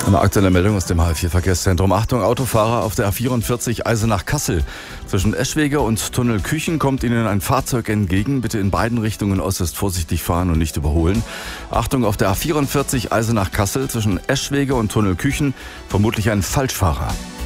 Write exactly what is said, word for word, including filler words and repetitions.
Eine aktuelle Meldung aus dem H vier Verkehrszentrum. Achtung, Autofahrer auf der A vierundvierzig Eisenach-Kassel. Zwischen Eschwege und Tunnel Küchen kommt Ihnen ein Fahrzeug entgegen. Bitte in beiden Richtungen äußerst vorsichtig fahren und nicht überholen. Achtung, auf der A vierundvierzig Eisenach-Kassel zwischen Eschwege und Tunnel Küchen vermutlich ein Falschfahrer.